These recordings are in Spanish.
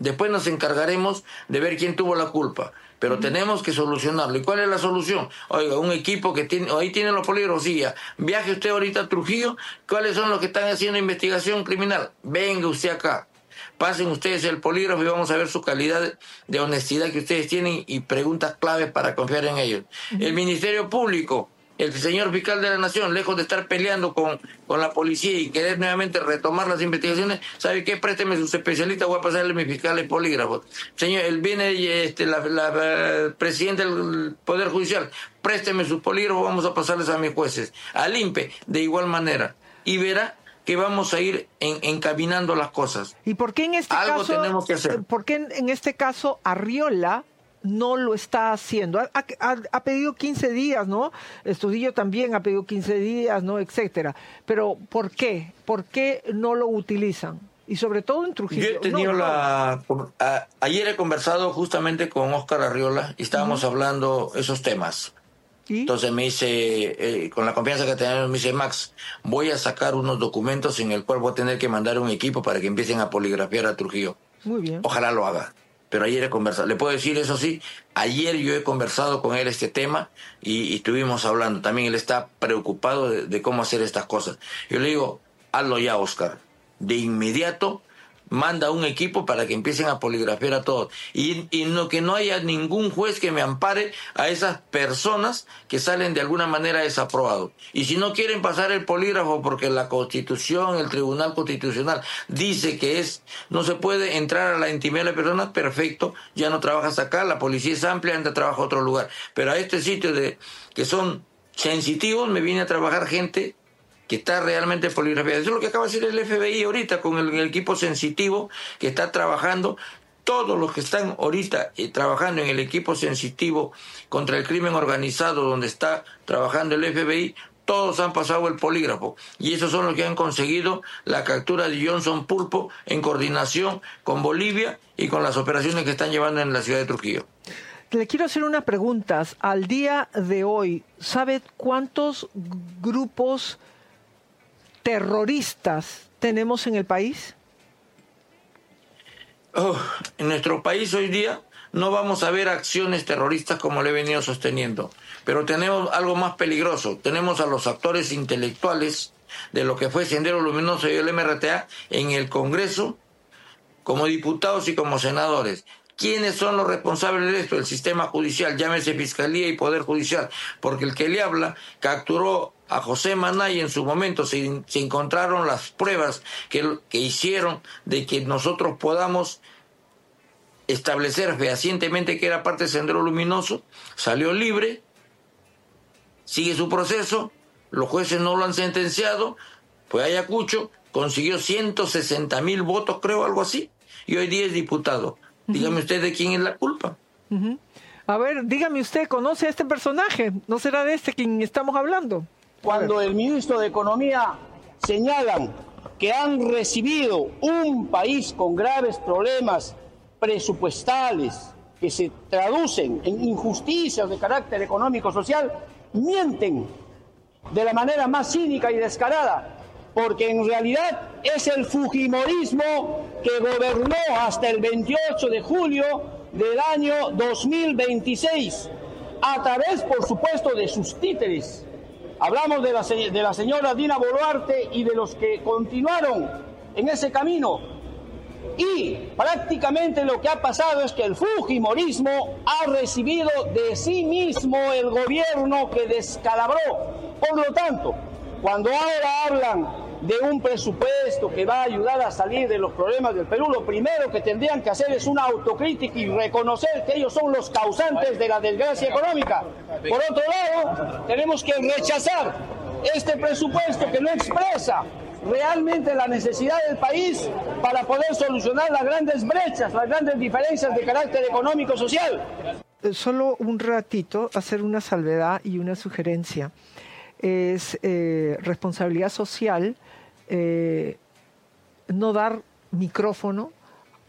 Después nos encargaremos de ver quién tuvo la culpa. Pero tenemos que solucionarlo. ¿Y cuál es la solución? Oiga, un equipo que tiene, ahí tienen los polígrafos, sí, ya. Viaje usted ahorita a Trujillo, ¿cuáles son los que están haciendo investigación criminal? Venga usted acá. Pasen ustedes el polígrafo y vamos a ver su calidad de honestidad que ustedes tienen y preguntas claves para confiar en ellos. El Ministerio Público, el señor fiscal de la Nación, lejos de estar peleando con la policía y querer nuevamente retomar las investigaciones, ¿sabe qué? Présteme sus especialistas, voy a pasarle a mis fiscales polígrafos. Señor, viene la presidenta del Poder Judicial, présteme sus polígrafos, vamos a pasarles a mis jueces. Al INPE, de igual manera. Y verá que vamos a ir encaminando las cosas. ¿Y por qué en este Algo caso, tenemos que hacer? ¿por qué en este caso Arriola no lo está haciendo? Ha pedido 15 días, ¿no? Estudillo también ha pedido 15 días, ¿no? Etcétera. Pero ¿por qué? ¿Por qué no lo utilizan? Y sobre todo en Trujillo. Yo he tenido ayer he conversado justamente con Óscar Arriola y estábamos hablando esos temas. ¿Y? Entonces me dice, con la confianza que tenemos, me dice, Max, voy a sacar unos documentos en el cual voy a tener que mandar un equipo para que empiecen a poligrafiar a Trujillo. Muy bien. Ojalá lo haga. Pero ayer he conversado, le puedo decir eso sí, ayer yo he conversado con él este tema y estuvimos hablando. También él está preocupado de cómo hacer estas cosas. Yo le digo, hazlo ya, Óscar. De inmediato manda un equipo para que empiecen a poligrafiar a todos. Y que no haya ningún juez que me ampare a esas personas que salen de alguna manera desaprobados. Y si no quieren pasar el polígrafo porque la Constitución, el Tribunal Constitucional dice que no se puede entrar a la intimidad de la persona, perfecto, ya no trabajas acá, la policía es amplia, anda a trabajar a otro lugar. Pero a este sitio que son sensitivos, me viene a trabajar gente que está realmente poligrafiada. Eso es lo que acaba de hacer el FBI ahorita con el equipo sensitivo que está trabajando. Todos los que están ahorita trabajando en el equipo sensitivo contra el crimen organizado donde está trabajando el FBI, todos han pasado el polígrafo. Y esos son los que han conseguido la captura de Johnson Pulpo en coordinación con Bolivia y con las operaciones que están llevando en la ciudad de Trujillo. Le quiero hacer unas preguntas. Al día de hoy, ¿sabe cuántos grupos terroristas tenemos en el país? En nuestro país hoy día no vamos a ver acciones terroristas como le he venido sosteniendo, pero tenemos algo más peligroso. Tenemos a los actores intelectuales de lo que fue Sendero Luminoso y el MRTA en el Congreso como diputados y como senadores. ¿Quiénes son los responsables de esto? El sistema judicial, llámese Fiscalía y Poder Judicial, porque el que le habla capturó a José Maná y en su momento se encontraron las pruebas que hicieron de que nosotros podamos establecer fehacientemente que era parte del Sendero Luminoso, salió libre, sigue su proceso, los jueces no lo han sentenciado, fue a Ayacucho, consiguió 160,000 votos, creo, algo así, y hoy día es diputado. Dígame usted de quién es la culpa. A ver, dígame usted, ¿conoce a este personaje? ¿No será de quien estamos hablando? Cuando el ministro de Economía señalan que han recibido un país con graves problemas presupuestales que se traducen en injusticias de carácter económico-social, mienten de la manera más cínica y descarada, porque en realidad es el fujimorismo que gobernó hasta el 28 de julio del año 2026, a través, por supuesto, de sus títeres. Hablamos de la señora Dina Boluarte y de los que continuaron en ese camino. Y prácticamente lo que ha pasado es que el fujimorismo ha recibido de sí mismo el gobierno que descalabró. Por lo tanto, cuando ahora hablan de un presupuesto que va a ayudar a salir de los problemas del Perú, lo primero que tendrían que hacer es una autocrítica y reconocer que ellos son los causantes de la desgracia económica. Por otro lado, tenemos que rechazar este presupuesto que no expresa realmente la necesidad del país para poder solucionar las grandes brechas, las grandes diferencias de carácter económico-social. Solo un ratito hacer una salvedad y una sugerencia. Es responsabilidad social no dar micrófono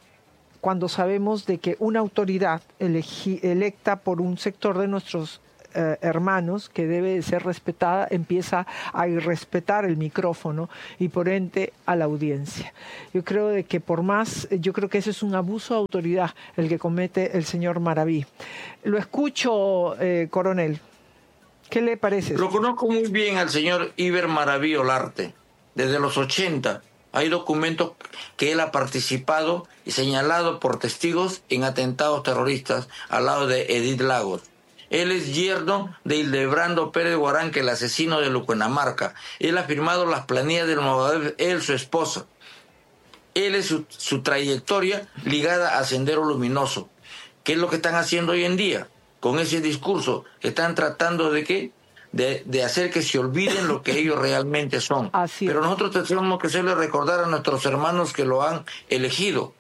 cuando sabemos de que una autoridad electa por un sector de nuestros hermanos, que debe de ser respetada, empieza a irrespetar el micrófono y por ende a la audiencia. Yo creo que ese es un abuso de autoridad el que comete el señor Maraví. Lo escucho, coronel. ¿Qué le parece? Lo conozco muy bien al señor Iber Maraví Olarte. Desde los 80 hay documentos que él ha participado y señalado por testigos en atentados terroristas al lado de Edith Lagos. Él es yerno de Hildebrando Pérez Guaranque, el asesino de Lucuenamarca. Él ha firmado las planillas del Movadef, él, su esposa. Él es su trayectoria ligada a Sendero Luminoso. ¿Qué es lo que están haciendo hoy en día? Con ese discurso están tratando de ¿qué? De hacer que se olviden lo que ellos realmente son. Pero nosotros tenemos que hacerle recordar a nuestros hermanos que lo han elegido.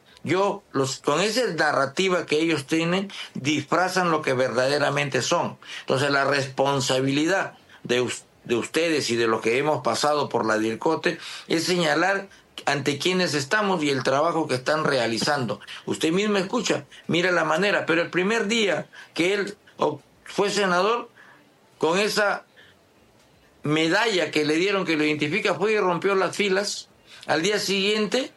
Con esa narrativa que ellos tienen, disfrazan lo que verdaderamente son. Entonces la responsabilidad de ustedes y de los que hemos pasado por la DIRCOTE es señalar ante quienes estamos y el trabajo que están realizando. Usted mismo escucha, mira la manera, pero el primer día que él fue senador, con esa medalla que le dieron que lo identifica, fue y rompió las filas. Al día siguiente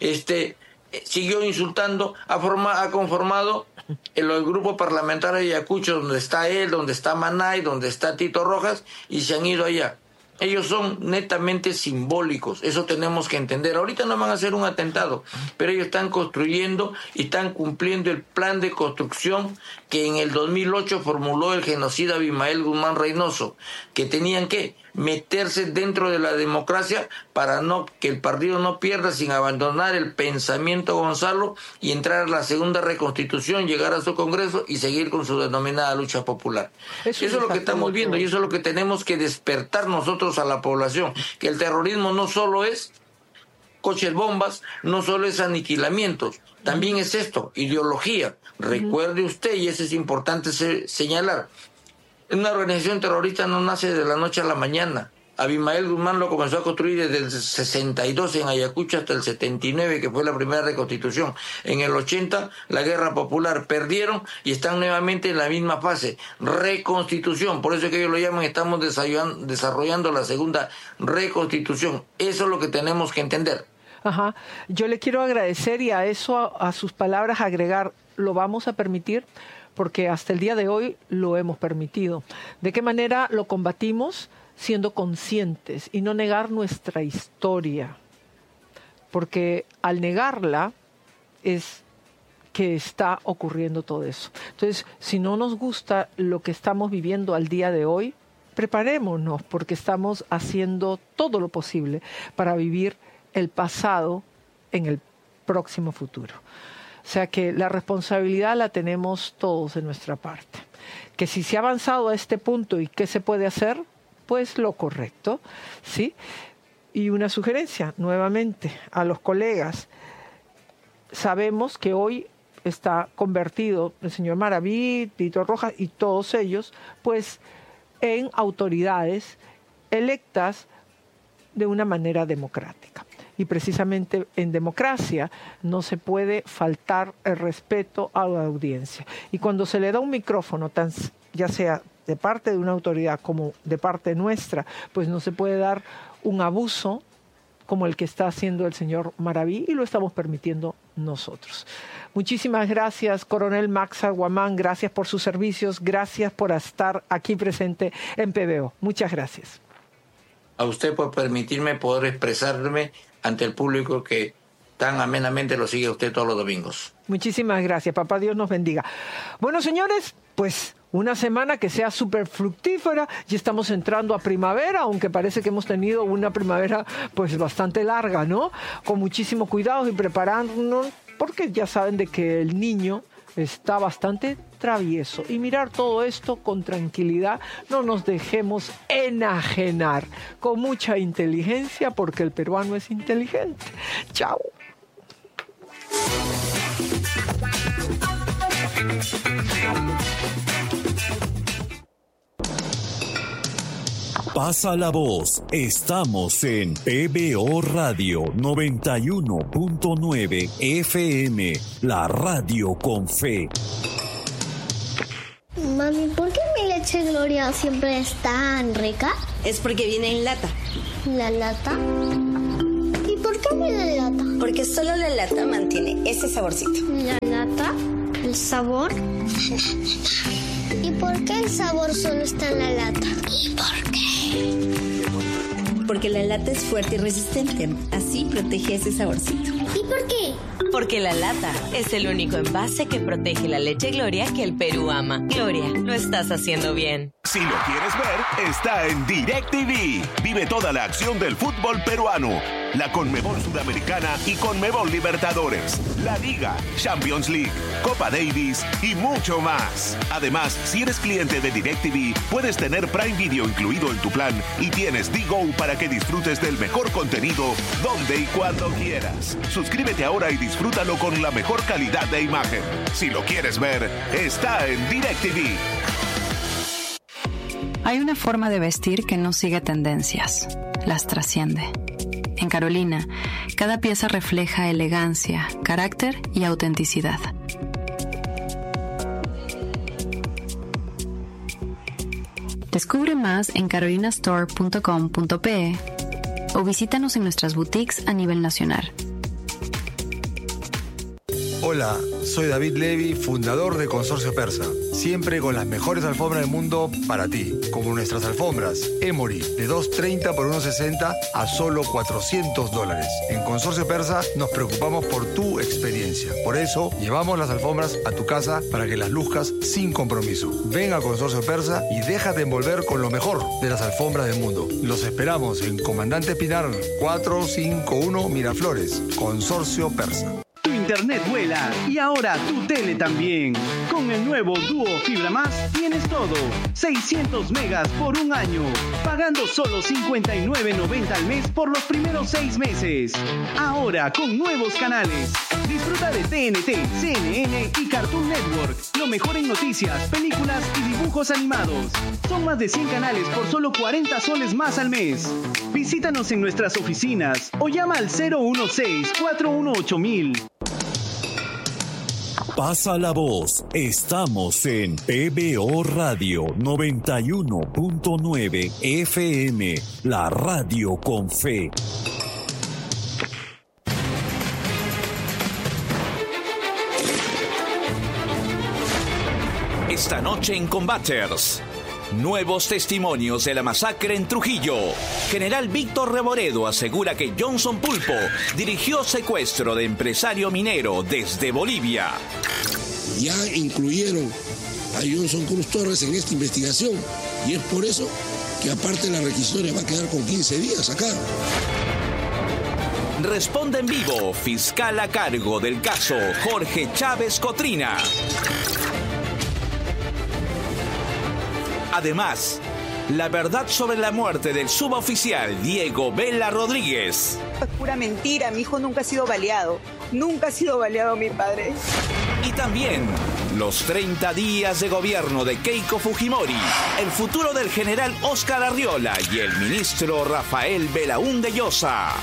siguió insultando, ha conformado el grupo parlamentario de Ayacucho, donde está él, donde está Manay, donde está Tito Rojas, y se han ido allá. Ellos son netamente simbólicos, eso tenemos que entender. Ahorita no van a hacer un atentado, pero ellos están construyendo y están cumpliendo el plan de construcción que en el 2008 formuló el genocida Abimael Guzmán Reynoso, que tenían que meterse dentro de la democracia para que el partido no pierda, sin abandonar el pensamiento Gonzalo, y entrar a la segunda reconstitución, llegar a su congreso y seguir con su denominada lucha popular. Eso es lo que estamos viendo y eso es lo que tenemos que despertar nosotros a la población, que el terrorismo no solo es coches bombas, no solo es aniquilamientos, también es esto, ideología. Recuerde usted, y eso es importante señalar, una organización terrorista no nace de la noche a la mañana. Abimael Guzmán lo comenzó a construir desde el 62 en Ayacucho hasta el 79, que fue la primera reconstitución. En el 80, la guerra popular, perdieron y están nuevamente en la misma fase, reconstitución. Por eso es que ellos lo llaman, estamos desarrollando la segunda reconstitución. Eso es lo que tenemos que entender. Ajá. Yo le quiero agradecer y a eso, a sus palabras, agregar, lo vamos a permitir porque hasta el día de hoy lo hemos permitido. ¿De qué manera lo combatimos? Siendo conscientes y no negar nuestra historia, porque al negarla es que está ocurriendo todo eso. Entonces, si no nos gusta lo que estamos viviendo al día de hoy, preparémonos, porque estamos haciendo todo lo posible para vivir el pasado en el próximo futuro. O sea que la responsabilidad la tenemos todos de nuestra parte. Que si se ha avanzado a este punto y qué se puede hacer, pues lo correcto, ¿sí? Y una sugerencia nuevamente a los colegas. Sabemos que hoy está convertido el señor Maraví, Tito Rojas y todos ellos, pues en autoridades electas de una manera democrática. Y precisamente en democracia no se puede faltar el respeto a la audiencia. Y cuando se le da un micrófono, ya sea de parte de una autoridad como de parte nuestra, pues no se puede dar un abuso como el que está haciendo el señor Maraví, y lo estamos permitiendo nosotros. Muchísimas gracias, coronel Max Aguamán, gracias por sus servicios, gracias por estar aquí presente en PBO. Muchas gracias. A usted por permitirme poder expresarme ante el público que tan amenamente lo sigue usted todos los domingos. Muchísimas gracias, papá Dios nos bendiga. Bueno, señores, pues una semana que sea súper fructífera. Ya estamos entrando a primavera, aunque parece que hemos tenido una primavera pues bastante larga, ¿no? Con muchísimo cuidado y preparándonos, porque ya saben de que el niño está bastante travieso. Y mirar todo esto con tranquilidad, no nos dejemos enajenar, con mucha inteligencia, porque el peruano es inteligente. Chao. Pasa la voz. Estamos en PBO Radio 91.9 FM, la radio con fe. Mami, ¿por qué me le leche Gloria siempre es tan rica? Es porque viene en lata. ¿La lata? ¿Y por qué viene en lata? Porque solo la lata mantiene ese saborcito. ¿La lata? ¿El sabor? ¿Y por qué el sabor solo está en la lata? ¿Y por qué? Porque la lata es fuerte y resistente. Así protege ese saborcito. ¿Y por qué? Porque la lata es el único envase que protege la leche Gloria que el Perú ama. Gloria, lo estás haciendo bien. Si lo quieres ver, está en DirecTV. Vive toda la acción del fútbol peruano. La Conmebol Sudamericana y Conmebol Libertadores. La Liga, Champions League, Copa Davis y mucho más. Además, si eres cliente de DirecTV, puedes tener Prime Video incluido en tu plan y tienes D-Go para que disfrutes del mejor contenido donde y cuando quieras. Suscríbete ahora y disfrútalo con la mejor calidad de imagen. Si lo quieres ver, está en DirecTV. Hay una forma de vestir que no sigue tendencias, las trasciende. En Carolina, cada pieza refleja elegancia, carácter y autenticidad. Descubre más en carolinastore.com.pe o visítanos en nuestras boutiques a nivel nacional. Hola, soy David Levy, fundador de Consorcio Persa. Siempre con las mejores alfombras del mundo para ti, como nuestras alfombras Emory de $230 por $160 a solo $400. En Consorcio Persa nos preocupamos por tu experiencia. Por eso llevamos las alfombras a tu casa para que las luzcas sin compromiso. Ven a Consorcio Persa y déjate envolver con lo mejor de las alfombras del mundo. Los esperamos en Comandante Pinar 451 Miraflores. Consorcio Persa. Tu internet vuela y ahora tu tele también. Con el nuevo Duo Fibra Más tienes todo. 600 megas por un año. Pagando solo $59.90 al mes por los primeros 6 meses. Ahora con nuevos canales. Disfruta de TNT, CNN y Cartoon Network. Lo mejor en noticias, películas y dibujos animados. Son más de 100 canales por solo 40 soles más al mes. Visítanos en nuestras oficinas o llama al 016-418-1000. Pasa la voz. Estamos en PBO Radio 91.9 FM, la radio con fe. Esta noche en Combaters, nuevos testimonios de la masacre en Trujillo. General Víctor Reboredo asegura que Johnson Pulpo dirigió secuestro de empresario minero desde Bolivia. Ya incluyeron a Johnson Cruz Torres en esta investigación y es por eso que aparte la requisitoria va a quedar con 15 días acá. Responde en vivo fiscal a cargo del caso Jorge Chávez Cotrina. Además, la verdad sobre la muerte del suboficial Diego Vela Rodríguez. Es pura mentira, mi hijo nunca ha sido baleado. Nunca ha sido baleado mi padre. Y también los 30 días de gobierno de Keiko Fujimori, el futuro del general Óscar Arriola y el ministro Rafael Belaúnde Llosa.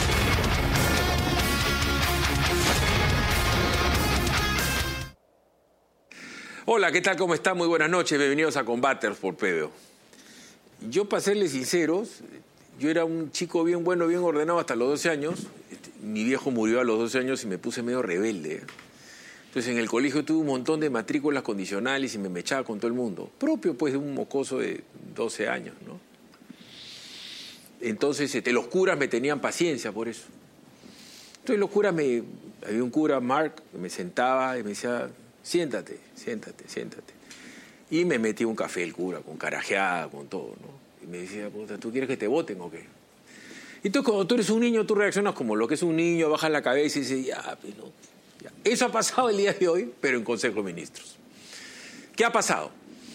Hola, ¿qué tal? ¿Cómo están? Muy buenas noches. Bienvenidos a Combaters por PBO. Yo, para serles sinceros, yo era un chico bien bueno, bien ordenado hasta los 12 años. Mi viejo murió a los 12 años y me puse medio rebelde. Entonces, en el colegio tuve un montón de matrículas condicionales y me echaba con todo el mundo. Propio, pues, de un mocoso de 12 años, ¿no? Entonces, los curas me tenían paciencia por eso. Entonces, los curas había un cura, Mark, que me sentaba y me decía... Siéntate. Y me metí un café el cura, con carajeada, con todo, ¿no? Y me decía, puta, ¿tú quieres que te voten o qué? Y entonces cuando tú eres un niño, tú reaccionas como lo que es un niño, bajas la cabeza y dices, ya, pues no. Ya. Eso ha pasado el día de hoy, pero en Consejo de Ministros. ¿Qué ha pasado?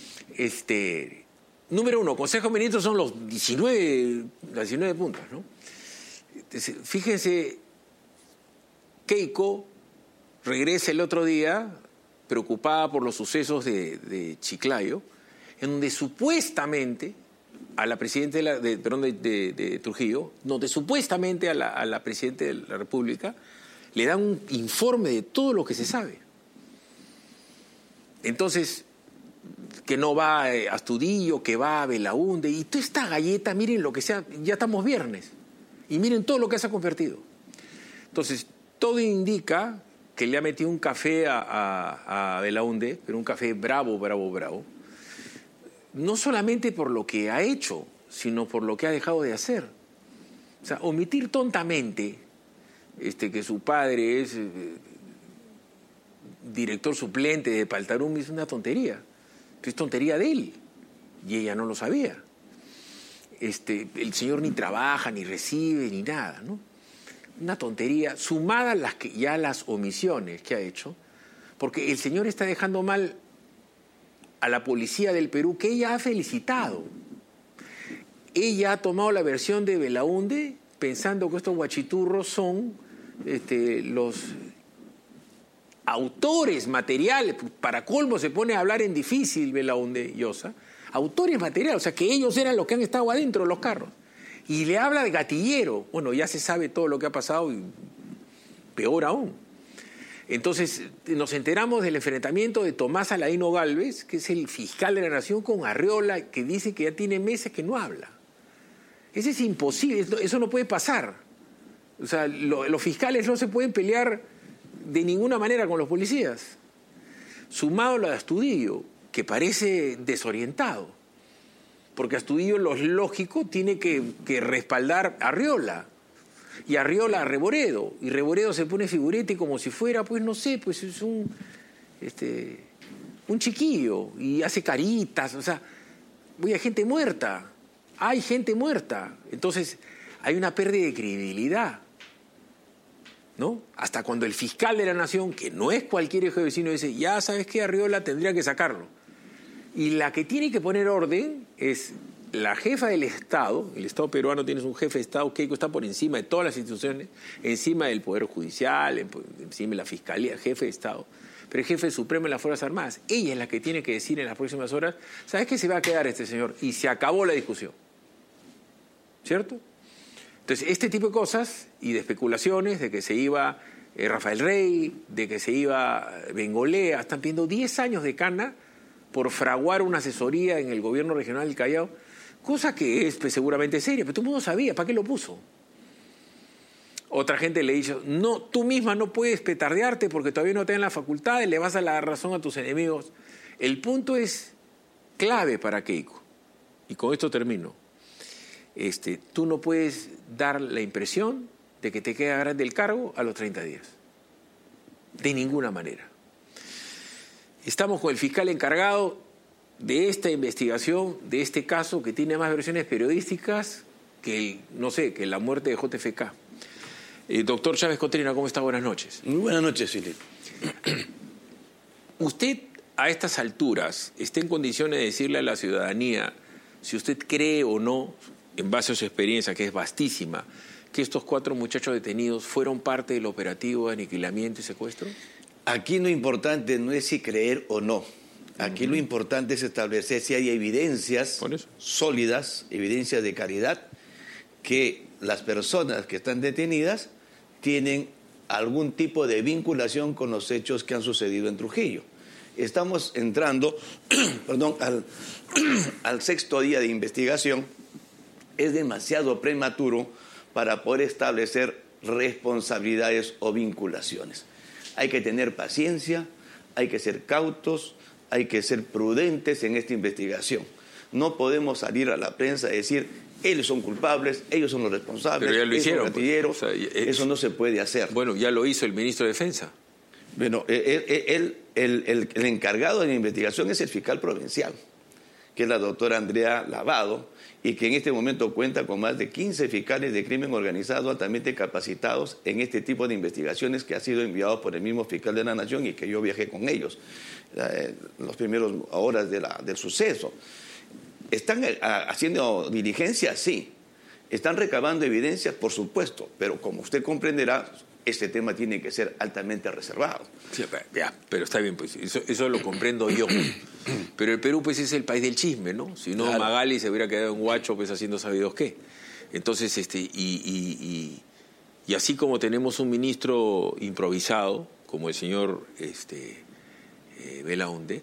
Número uno, Consejo de Ministros son las 19 puntas, ¿no? Entonces, fíjense, Keiko regresa el otro día preocupada por los sucesos de Chiclayo, en donde supuestamente a la presidenta de Trujillo, donde supuestamente a la presidenta de la República le dan un informe de todo lo que se sabe. Entonces, que no va a Astudillo, que va a Belaunde, y toda esta galleta, miren lo que sea, ya estamos viernes, y miren todo lo que se ha convertido. Entonces, todo indica que le ha metido un café a Belaunde, pero un café bravo, no solamente por lo que ha hecho, sino por lo que ha dejado de hacer. O sea, omitir tontamente que su padre es director suplente de Paltarum es una tontería. Es tontería de él, y ella no lo sabía. El señor ni trabaja, ni recibe, ni nada, ¿no? Una tontería, sumada a las omisiones que ha hecho, porque el señor está dejando mal a la policía del Perú, que ella ha felicitado. Ella ha tomado la versión de Belaunde pensando que estos guachiturros son los autores materiales. Para colmo se pone a hablar en difícil Belaunde Llosa. Autores materiales, o sea que ellos eran los que han estado adentro de los carros. Y le habla de gatillero. Bueno, ya se sabe todo lo que ha pasado y peor aún. Entonces nos enteramos del enfrentamiento de Tomás Aladino Gálvez, que es el fiscal de la Nación, con Arriola, que dice que ya tiene meses que no habla. Eso es imposible, eso no puede pasar. O sea, los fiscales no se pueden pelear de ninguna manera con los policías. Sumado a lo de Astudillo, que parece desorientado. Porque Astudillo, lo lógico, tiene que respaldar a Arriola. Y Arriola a Reboredo. Y Reboredo se pone figurete como si fuera, pues no sé, pues es un chiquillo. Y hace caritas, o sea, hay gente muerta. Hay gente muerta. Entonces, hay una pérdida de credibilidad, ¿no? Hasta cuando el fiscal de la Nación, que no es cualquier hijo de vecino, dice, ya sabes que Arriola tendría que sacarlo. Y la que tiene que poner orden es la jefa del Estado. El Estado peruano tiene un jefe de Estado que está por encima de todas las instituciones, encima del Poder Judicial, encima de la Fiscalía, jefe de Estado, pero el jefe supremo de las Fuerzas Armadas. Ella es la que tiene que decir en las próximas horas, ¿sabes qué se va a quedar este señor? Y se acabó la discusión. ¿Cierto? Entonces, este tipo de cosas y de especulaciones de que se iba Rafael Rey, de que se iba Bengolea, están pidiendo 10 años de cana por fraguar una asesoría en el gobierno regional del Callao, cosa que es seguramente seria, pero todo el mundo sabía, ¿para qué lo puso? Otra gente le dice, no, tú misma no puedes petardearte porque todavía no te dan la facultad y le vas a la razón a tus enemigos. El punto es clave para Keiko, y con esto termino. Tú no puedes dar la impresión de que te queda grande el cargo a los 30 días. De ninguna manera. Estamos con el fiscal encargado de esta investigación, de este caso que tiene más versiones periodísticas que, no sé, que la muerte de JFK. Doctor Chávez Cotrina, ¿cómo está? Buenas noches. Muy buenas noches, Filipe. Usted, a estas alturas, está en condiciones de decirle a la ciudadanía si usted cree o no, en base a su experiencia, que es vastísima, que estos 4 muchachos detenidos fueron parte del operativo de aniquilamiento y secuestro. Aquí lo importante no es si creer o no. Aquí lo importante es establecer si hay evidencias sólidas, evidencias de calidad, que las personas que están detenidas tienen algún tipo de vinculación con los hechos que han sucedido en Trujillo. Estamos entrando al 6º día de investigación. Es demasiado prematuro para poder establecer responsabilidades o vinculaciones. Hay que tener paciencia, hay que ser cautos, hay que ser prudentes en esta investigación. No podemos salir a la prensa y decir, ellos son culpables, ellos son los responsables, pero ya lo hicieron, gatilleros. Pues, eso no se puede hacer. Bueno, ya lo hizo el ministro de Defensa. Bueno, el encargado de la investigación es el fiscal provincial, que es la doctora Andrea Lavado, y que en este momento cuenta con más de 15 fiscales de crimen organizado altamente capacitados en este tipo de investigaciones, que ha sido enviado por el mismo fiscal de la Nación y que yo viajé con ellos en las primeras horas del suceso. ¿Están haciendo diligencias? Sí. ¿Están recabando evidencias? Por supuesto, pero como usted comprenderá, este tema tiene que ser altamente reservado. Sí, ya, pero está bien, pues eso lo comprendo yo. Pero el Perú pues es el país del chisme, ¿no? Si no, claro, Magali se hubiera quedado en Huacho pues haciendo sabidos qué. Entonces, y así como tenemos un ministro improvisado, como el señor Belaunde,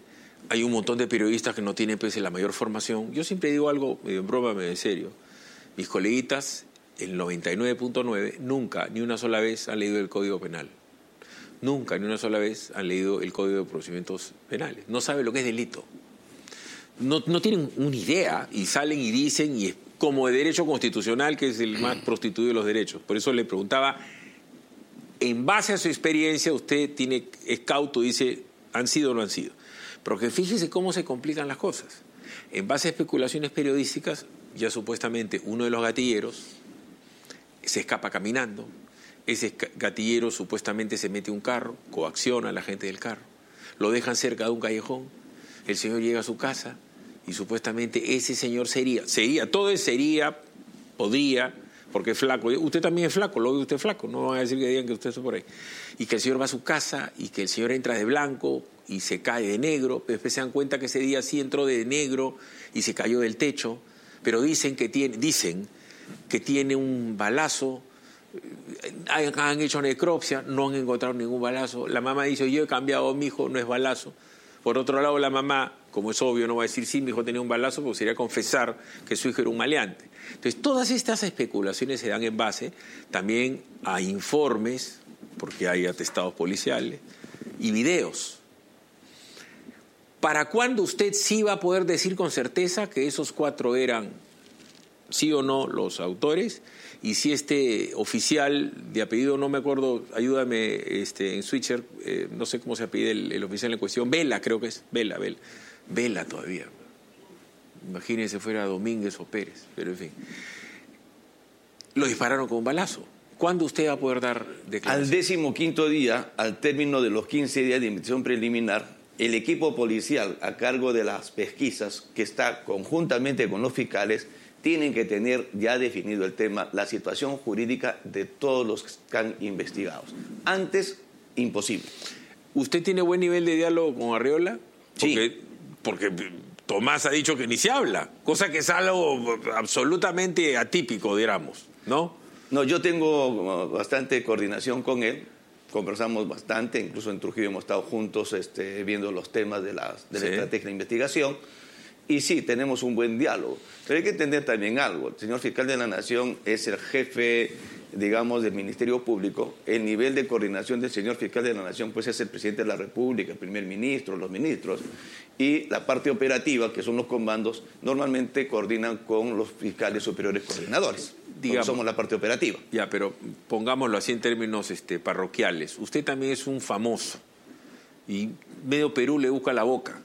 hay un montón de periodistas que no tienen pues, la mayor formación. Yo siempre digo algo, medio en broma, medio en serio. Mis coleguitas, el 99.9, nunca, ni una sola vez han leído el Código Penal. Nunca, ni una sola vez han leído el Código de Procedimientos Penales. No saben lo que es delito. No tienen una idea y salen y dicen, y es como de derecho constitucional, que es el más prostituido de los derechos. Por eso le preguntaba, en base a su experiencia, usted es cauto, dice, ¿han sido o no han sido? Porque fíjese cómo se complican las cosas. En base a especulaciones periodísticas, ya supuestamente uno de los gatilleros se escapa caminando, ese gatillero supuestamente se mete a un carro, coacciona a la gente del carro, lo dejan cerca de un callejón, el señor llega a su casa y supuestamente ese señor podría, porque es flaco, usted también es flaco, lo ve usted flaco, no van a decir que digan que usted está por ahí, y que el señor va a su casa y que el señor entra de blanco y se cae de negro, pero después se dan cuenta que ese día sí entró de negro y se cayó del techo, pero dicen que tiene un balazo, han hecho necropsia, no han encontrado ningún balazo. La mamá dice, yo he cambiado, mi hijo no es balazo. Por otro lado, la mamá, como es obvio, no va a decir, sí, mi hijo tenía un balazo, porque sería confesar que su hijo era un maleante. Entonces, todas estas especulaciones se dan en base también a informes, porque hay atestados policiales, y videos. ¿Para cuándo usted sí va a poder decir con certeza que esos 4 eran, sí o no, los autores? Y si este oficial de apellido, no me acuerdo, ayúdame en Switcher, no sé cómo se apellida el oficial en cuestión, Vela, creo que es, Vela todavía. Imagínense fuera Domínguez o Pérez, pero en fin. Lo dispararon con un balazo. ¿Cuándo usted va a poder dar declaración? Al 15º día, al término de los 15 días de investigación preliminar, el equipo policial a cargo de las pesquisas, que está conjuntamente con los fiscales, tienen que tener ya definido el tema, la situación jurídica de todos los que están investigados. Antes, imposible. ¿Usted tiene buen nivel de diálogo con Arriola? Sí. Porque Tomás ha dicho que ni se habla, cosa que es algo absolutamente atípico, digamos, ¿no? No, yo tengo bastante coordinación con él, conversamos bastante, incluso en Trujillo hemos estado juntos viendo los temas de la estrategia de investigación. Y sí, tenemos un buen diálogo. Pero hay que entender también algo. El señor fiscal de la Nación es el jefe, digamos, del Ministerio Público. El nivel de coordinación del señor fiscal de la Nación pues es el presidente de la República, el primer ministro, los ministros. Y la parte operativa, que son los comandos, normalmente coordinan con los fiscales superiores coordinadores. Digamos, somos la parte operativa. Ya, pero pongámoslo así en términos parroquiales. Usted también es un famoso. Y medio Perú le busca la boca.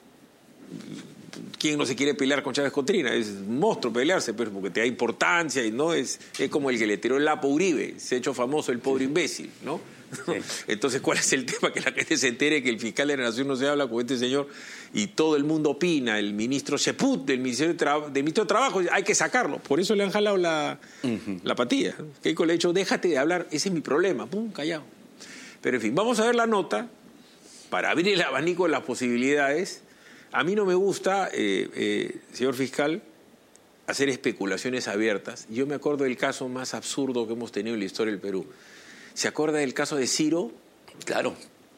¿Quién no se quiere pelear con Chávez Cotrina? Es un monstruo pelearse, pero porque te da importancia y no es como el que le tiró el lapo a Uribe, se ha hecho famoso el pobre imbécil, ¿no? Sí. Entonces, ¿cuál es el tema? Que la gente se entere que el fiscal de la Nación no se habla con este señor y todo el mundo opina, el ministro Cheput del Ministerio de Trabajo, hay que sacarlo. Por eso le han jalado la patilla. Keiko le ha dicho, déjate de hablar, ese es mi problema, pum, callado. Pero en fin, vamos a ver la nota para abrir el abanico de las posibilidades. A mí no me gusta, señor fiscal, hacer especulaciones abiertas. Yo me acuerdo del caso más absurdo que hemos tenido en la historia del Perú. ¿Se acuerda del caso de Ciro? Claro.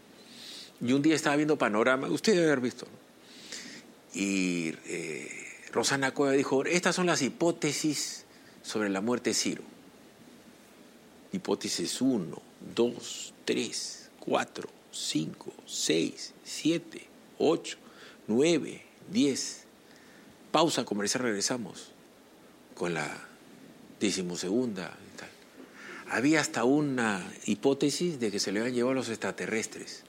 Y un día estaba viendo Panorama, usted debe haber visto, ¿no? Y Rosana Cueva dijo, estas son las hipótesis sobre la muerte de Ciro. Hipótesis 1, 2, 3, 4, 5, 6, 7, 8... 9, 10. Pausa comercial, regresamos con la 12ª y tal. Había hasta una hipótesis de que se le habían llevado a los extraterrestres,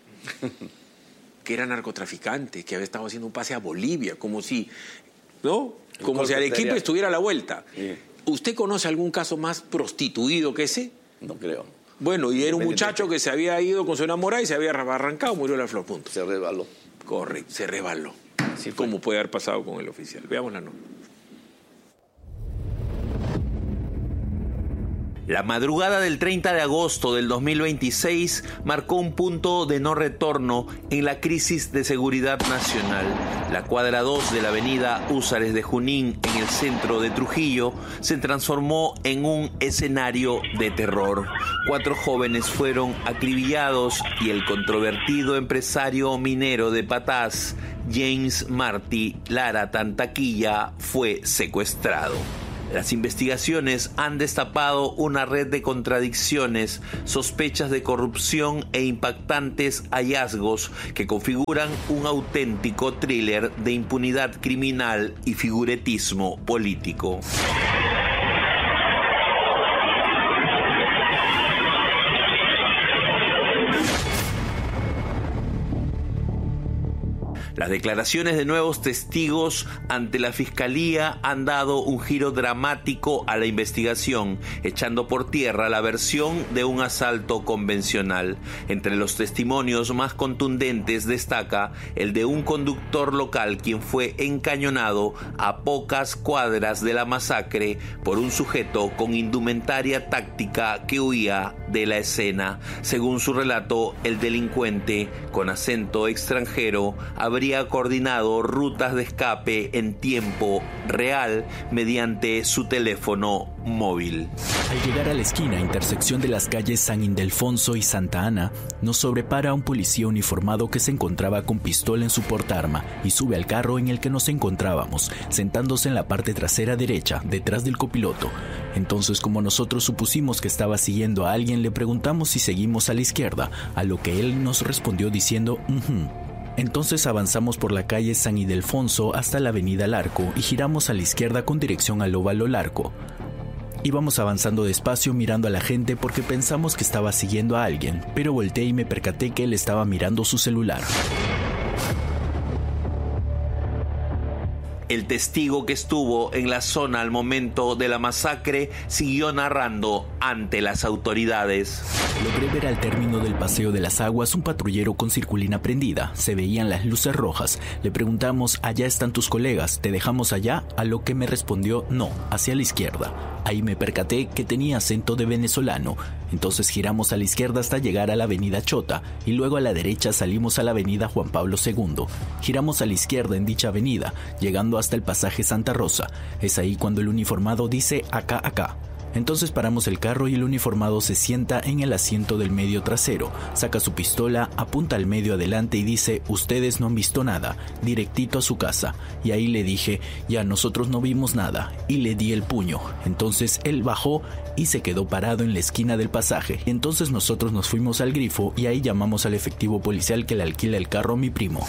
que era narcotraficante, que había estado haciendo un pase a Bolivia, como si, ¿no? Como si Arequipa estuviera a la vuelta. Sí. ¿Usted conoce algún caso más prostituido que ese? No creo. Bueno, y era un muchacho que se había ido con su enamorada y se había arrancado, murió la flor, punto. Se resbaló. Correcto, se resbaló. Así como puede haber pasado con el oficial. Veamos la nota. La madrugada del 30 de agosto del 2026 marcó un punto de no retorno en la crisis de seguridad nacional. La cuadra 2 de la avenida Húsares de Junín, en el centro de Trujillo, se transformó en un escenario de terror. 4 jóvenes fueron acribillados y el controvertido empresario minero de Patás, James Martí Lara Tantaquilla, fue secuestrado. Las investigaciones han destapado una red de contradicciones, sospechas de corrupción e impactantes hallazgos que configuran un auténtico thriller de impunidad criminal y figuretismo político. Las declaraciones de nuevos testigos ante la Fiscalía han dado un giro dramático a la investigación, echando por tierra la versión de un asalto convencional. Entre los testimonios más contundentes destaca el de un conductor local quien fue encañonado a pocas cuadras de la masacre por un sujeto con indumentaria táctica que huía de la escena. Según su relato, el delincuente, con acento extranjero, habría coordinado rutas de escape en tiempo real mediante su teléfono móvil. Al llegar a la esquina, intersección de las calles San Ildefonso y Santa Ana, nos sobrepara un policía uniformado que se encontraba con pistola en su portaarma y sube al carro en el que nos encontrábamos, sentándose en la parte trasera derecha, detrás del copiloto. Entonces, como nosotros supusimos que estaba siguiendo a alguien, le preguntamos si seguimos a la izquierda, a lo que él nos respondió diciendo Entonces avanzamos por la calle San Ildefonso hasta la avenida Larco y giramos a la izquierda con dirección al óvalo Larco. Íbamos avanzando despacio mirando a la gente porque pensamos que estaba siguiendo a alguien, pero volteé y me percaté que él estaba mirando su celular. El testigo que estuvo en la zona al momento de la masacre siguió narrando ante las autoridades. Logré ver al término del Paseo de las Aguas un patrullero con circulina prendida. Se veían las luces rojas. Le preguntamos, ¿allá están tus colegas? ¿Te dejamos allá? A lo que me respondió, no, hacia la izquierda. Ahí me percaté que tenía acento de venezolano. Entonces giramos a la izquierda hasta llegar a la avenida Chota y luego a la derecha salimos a la avenida Juan Pablo II. Giramos a la izquierda en dicha avenida, llegando hasta el pasaje Santa Rosa. Es ahí cuando el uniformado dice acá. Entonces paramos el carro y el uniformado se sienta en el asiento del medio trasero, saca su pistola, apunta al medio adelante y dice, ustedes no han visto nada, directito a su casa. Y ahí le dije, ya nosotros no vimos nada, y le di el puño. Entonces él bajó y se quedó parado en la esquina del pasaje. Entonces nosotros nos fuimos al Grifo y ahí llamamos al efectivo policial que le alquila el carro a mi primo.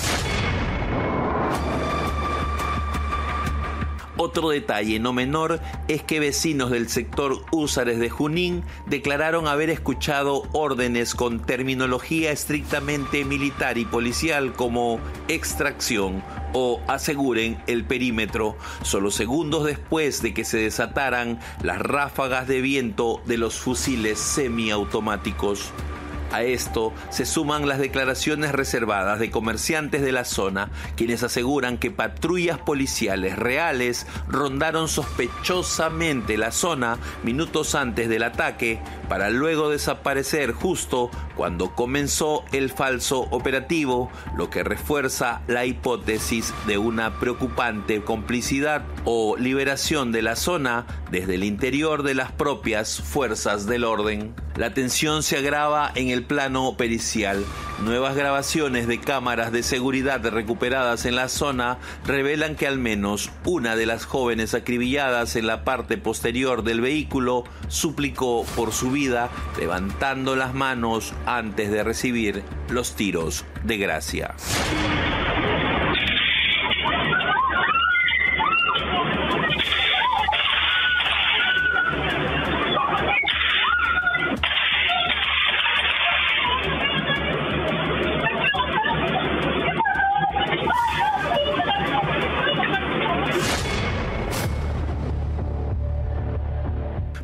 Otro detalle no menor es que vecinos del sector Húsares de Junín declararon haber escuchado órdenes con terminología estrictamente militar y policial como extracción o aseguren el perímetro, solo segundos después de que se desataran las ráfagas de viento de los fusiles semiautomáticos. A esto se suman las declaraciones reservadas de comerciantes de la zona, quienes aseguran que patrullas policiales reales rondaron sospechosamente la zona minutos antes del ataque para luego desaparecer justo cuando comenzó el falso operativo, lo que refuerza la hipótesis de una preocupante complicidad o liberación de la zona desde el interior de las propias fuerzas del orden. La tensión se agrava en el plano pericial. Nuevas grabaciones de cámaras de seguridad recuperadas en la zona revelan que al menos una de las jóvenes acribilladas en la parte posterior del vehículo suplicó por su vida, levantando las manos antes de recibir los tiros de gracia.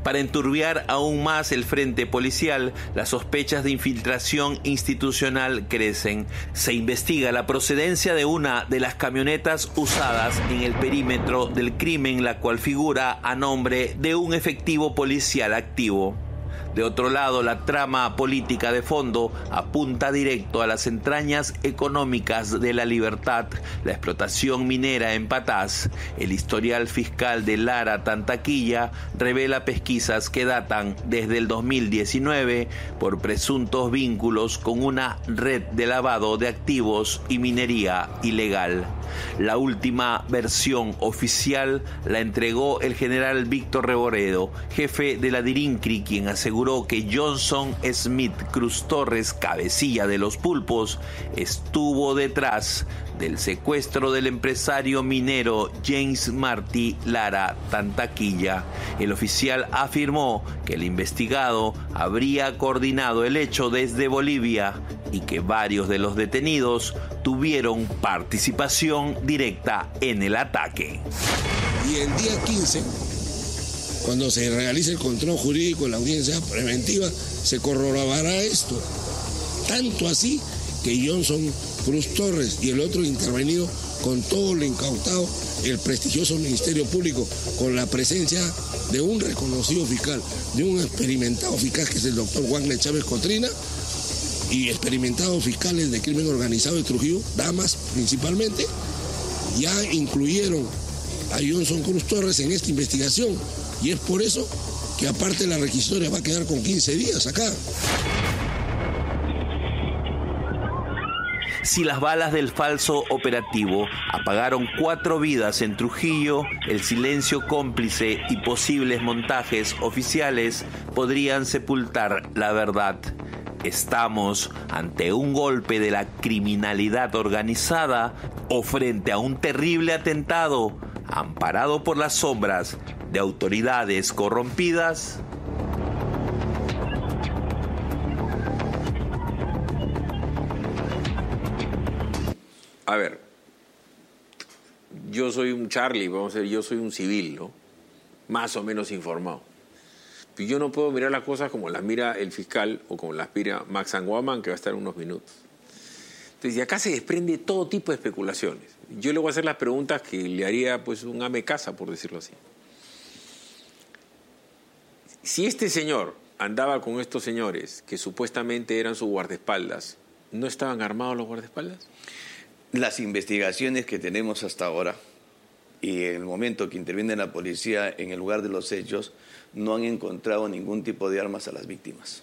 Para enturbiar aún más el frente policial, las sospechas de infiltración institucional crecen. Se investiga la procedencia de una de las camionetas usadas en el perímetro del crimen, la cual figura a nombre de un efectivo policial activo. De otro lado, la trama política de fondo apunta directo a las entrañas económicas de La Libertad, la explotación minera en Patás. El historial fiscal de Lara Tantaquilla revela pesquisas que datan desde el 2019 por presuntos vínculos con una red de lavado de activos y minería ilegal. La última versión oficial la entregó el general Víctor Reboredo, jefe de la DIRINCRI, quien aseguró que Johnson Smith Cruz Torres, cabecilla de los pulpos, estuvo detrás del secuestro del empresario minero James Martí Lara Tantaquilla. El oficial afirmó que el investigado habría coordinado el hecho desde Bolivia y que varios de los detenidos tuvieron participación directa en el ataque. Y el día 15, cuando se realice el control jurídico en la audiencia preventiva, se corroborará esto. Tanto así que Johnson Cruz Torres y el otro intervenido, con todo lo incautado, el prestigioso Ministerio Público, con la presencia de un reconocido fiscal, de un experimentado fiscal que es el doctor Wagner Chávez Cotrina, y experimentados fiscales de crimen organizado de Trujillo, damas principalmente, ya incluyeron a Johnson Cruz Torres en esta investigación. Y es por eso que aparte la requisitoria va a quedar con 15 días acá. Si las balas del falso operativo apagaron 4 vidas en Trujillo, el silencio cómplice y posibles montajes oficiales podrían sepultar la verdad. ¿Estamos ante un golpe de la criminalidad organizada o frente a un terrible atentado amparado por las sombras de autoridades corrompidas? A ver, yo soy un Charlie, vamos a decir, yo soy un civil, ¿no? Más o menos informado. Pero yo no puedo mirar las cosas como las mira el fiscal o como las mira Max Anguaman, que va a estar en unos minutos. Entonces, de acá se desprende todo tipo de especulaciones. Yo le voy a hacer las preguntas que le haría pues un ame casa, por decirlo así. Si este señor andaba con estos señores que supuestamente eran sus guardaespaldas, ¿no estaban armados los guardaespaldas? Las investigaciones que tenemos hasta ahora y en el momento que interviene la policía en el lugar de los hechos, no han encontrado ningún tipo de armas a las víctimas.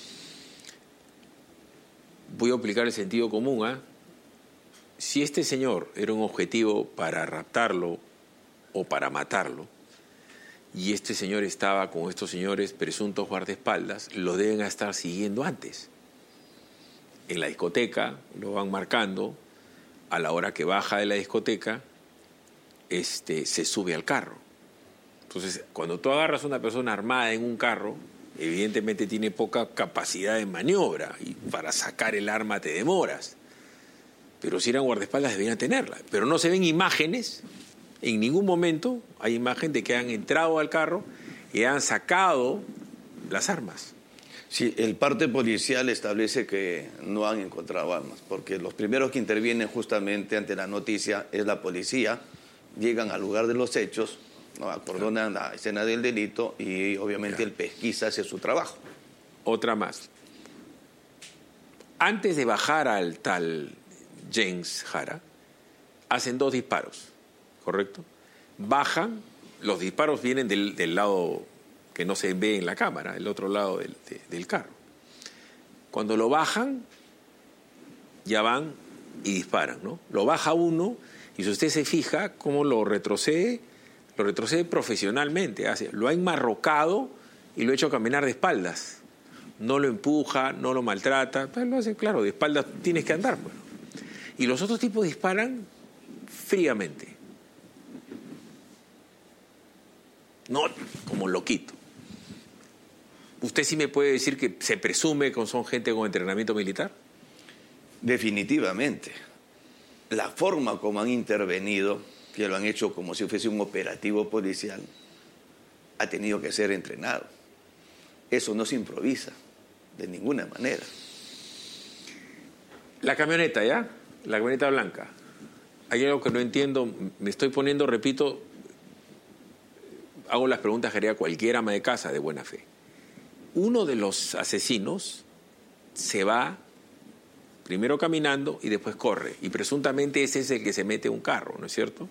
Voy a aplicar el sentido común, ¿eh? Si este señor era un objetivo para raptarlo o para matarlo, y este señor estaba con estos señores presuntos guardaespaldas, lo deben estar siguiendo antes. En la discoteca lo van marcando, a la hora que baja de la discoteca, se sube al carro. Entonces, cuando tú agarras a una persona armada en un carro, evidentemente tiene poca capacidad de maniobra y para sacar el arma te demoras. Pero si eran guardaespaldas deberían tenerla. Pero no se ven imágenes, en ningún momento hay imagen de que han entrado al carro y han sacado las armas. Sí, el parte policial establece que no han encontrado armas, porque los primeros que intervienen justamente ante la noticia es la policía, llegan al lugar de los hechos, ¿no? Acordonan la escena del delito y obviamente el pesquisa hace su trabajo. Otra más. Antes de bajar al tal James Jara, hacen 2 disparos, ¿correcto? Bajan, los disparos vienen del lado que no se ve en la cámara, el otro lado del carro. Cuando lo bajan, ya van y disparan, ¿no? Lo baja uno y si usted se fija cómo lo retrocede profesionalmente, lo ha enmarrocado y lo ha hecho caminar de espaldas. No lo empuja, no lo maltrata, pues lo hace, claro, de espaldas tienes que andar, pues. Y los otros tipos disparan fríamente. No como loquito. ¿Usted sí me puede decir que se presume que son gente con entrenamiento militar? Definitivamente. La forma como han intervenido, que lo han hecho como si fuese un operativo policial, ha tenido que ser entrenado. Eso no se improvisa de ninguna manera. La camioneta, ¿ya? La camioneta blanca. Hay algo que no entiendo. Me estoy poniendo, repito, hago las preguntas que haría cualquier ama de casa de buena fe. Uno de los asesinos se va primero caminando y después corre. Y presuntamente ese es el que se mete en un carro, ¿no es cierto?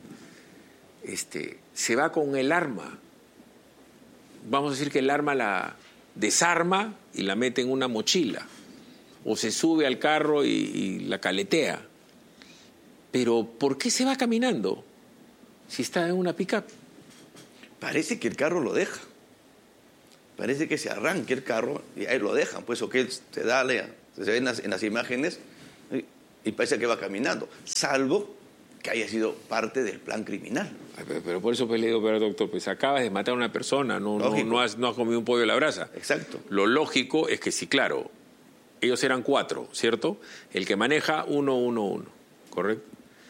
Se va con el arma. Vamos a decir que el arma la desarma y la mete en una mochila. O se sube al carro y la caletea. Pero ¿por qué se va caminando si está en una pick-up? Parece que el carro lo deja. Parece que se arranque el carro y ahí lo dejan. Pues, o que se ve en las imágenes y parece que va caminando. Salvo que haya sido parte del plan criminal. Pero por eso le digo, pero doctor, pues acabas de matar a una persona, no has comido un pollo a la brasa. Exacto. Lo lógico es que sí, claro, ellos eran 4, ¿cierto? El que maneja 1, ¿correcto?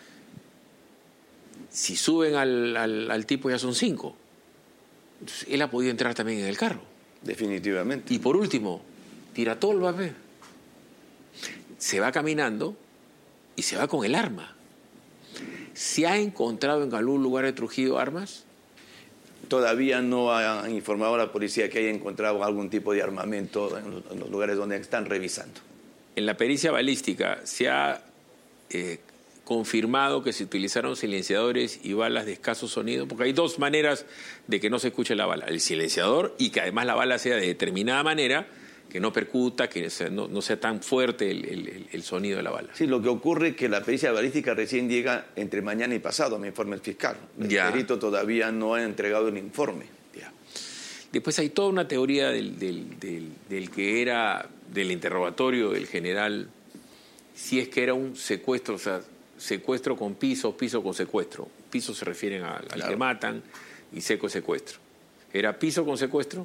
Si suben al tipo ya son 5. Entonces, él ha podido entrar también en el carro. Definitivamente. Y por último, tira todo el papel. Se va caminando y se va con el arma. ¿Se ha encontrado en algún lugar de Trujillo armas? Todavía no ha informado a la policía que haya encontrado algún tipo de armamento en los lugares donde están revisando. En la pericia balística se ha confirmado que se utilizaron silenciadores y balas de escaso sonido, porque hay 2 maneras de que no se escuche la bala: el silenciador y que además la bala sea de determinada manera, que no percuta, que no sea tan fuerte el sonido de la bala. Sí, lo que ocurre es que la pericia balística recién llega entre mañana y pasado, me informa el fiscal. El perito todavía no ha entregado el informe. Ya. Después hay toda una teoría del que era del interrogatorio del general, si es que era un secuestro, o sea, secuestro con piso, piso con secuestro. Piso se refieren al que matan y seco es secuestro. ¿Era piso con secuestro?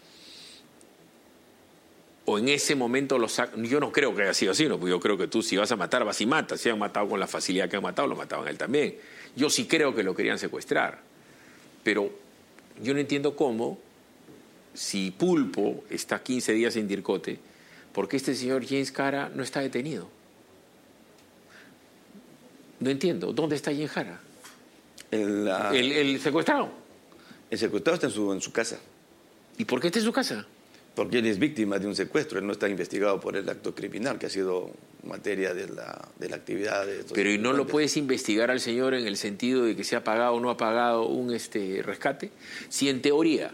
O en ese momento yo no creo que haya sido así, ¿no? Porque yo creo que tú, si vas a matar, vas y matas. Si han matado con la facilidad que han matado, lo mataban a él también. Yo sí creo que lo querían secuestrar. Pero yo no entiendo cómo, si Pulpo está 15 días en Dircote, ¿por qué este señor James Jara no está detenido? No entiendo. ¿Dónde está James Jara? ¿El secuestrado? El secuestrado está en su casa. ¿Y por qué está en su casa? Porque él es víctima de un secuestro. Él no está investigado por el acto criminal, que ha sido materia de la actividad de estos. Pero ¿y no lo puedes investigar al señor en el sentido de que se ha pagado o no ha pagado un rescate? Si en teoría